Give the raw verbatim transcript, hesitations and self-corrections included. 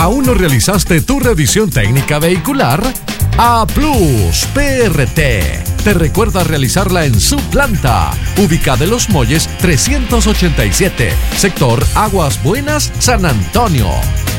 ¿Aún no realizaste tu revisión técnica vehicular? A Plus P R T te recuerda realizarla en su planta, ubicada en Los Molles trescientos ochenta y siete, sector Aguas Buenas, San Antonio.